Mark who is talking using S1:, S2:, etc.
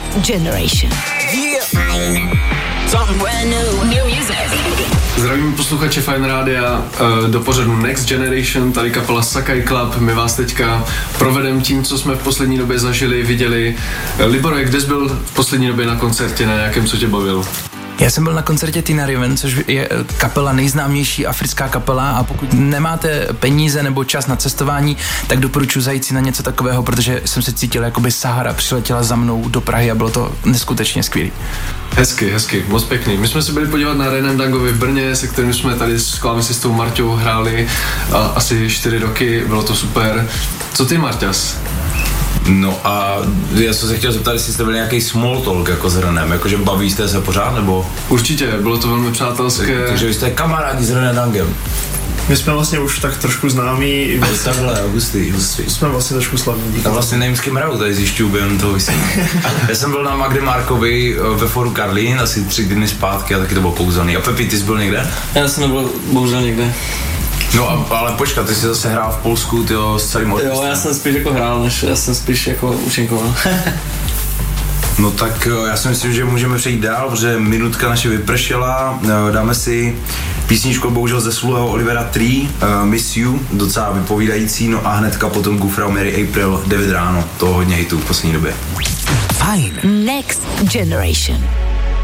S1: Generation. New music.
S2: Zdravím posluchače Fajn Rádia do pořadu Next Generation, tady kapela Sakai Club. My vás teďka provedem tím, co jsme v poslední době zažili, viděli. Libore, kde jsi byl v poslední době na koncertě, na nějakém, co tě bavilo?
S3: Já jsem byl na koncertě Tina Riven, což je kapela, nejznámější africká kapela, a pokud nemáte peníze nebo čas na cestování, tak doporučuji zajít si na něco takového, protože jsem se cítil, jako by Sahara přiletěla za mnou do Prahy a bylo to neskutečně skvělý.
S2: Hezky, moc pěkný. My jsme se byli podívat na Renem Dangovi v Brně, se kterým jsme tady s klávesistou Marťou hráli asi 4 roky, bylo to super. Co ty, Marťas?
S4: No a já jsem se chtěl zeptat, jestli jste byli nějaký small talk jako s Renem, jakože bavíte se pořád, nebo?
S2: Určitě, bylo to velmi přátelské.
S4: Takže vy jste kamarádi s Renem Dangem.
S5: My jsme vlastně už tak trošku známí.
S4: Takhle, hustý.
S5: Jsme vlastně trošku slavní.
S4: Já vlastně nevím, s kým hraju, tady zjišťuju během toho vysílání. Já jsem byl na Magdy Markovi ve Foru Karlín asi 3 dny zpátky a taky to bylo kouzelný. A Pepi, ty jsi byl někde?
S6: Já jsem nebyl bohužel někde.
S4: No ale počkat, ty jsi zase hrál v Polsku, tyjo, s celým orchestrem.
S6: Jo, já jsem spíš jako hrál, než já jsem spíš jako účinkoval.
S4: No tak já si myslím, že můžeme přejít dál, protože minutka naše vypršela, dáme si písničku bohužel ze sluhého Olivera Tree, Miss You, docela vypovídající, no a hnedka potom Gufra Mary April 9 ráno, to hodně hitů v poslední době.
S1: Fajn. Next Generation.